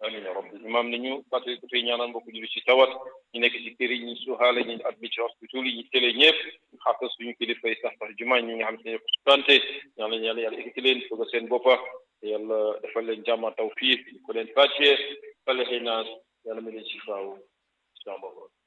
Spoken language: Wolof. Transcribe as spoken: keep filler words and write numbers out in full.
amin ya rabbi imam ni ñu fàttali ko tey ñaanal mbokk julli ci tawat ñu nekk ci kër yi ñu suuxaale ñu admis ci hospital yi ñu télé ñëpp xaata suñu kilifa yi sax sax jumaa ñi nga xam ne ñëpp santé yàlla yàlla yàlla ekkati leen foog seen boppa yàlla defal leen jàmm tawfiq ko leen fàccee fale xëy naa yàlla mi leen ci faaw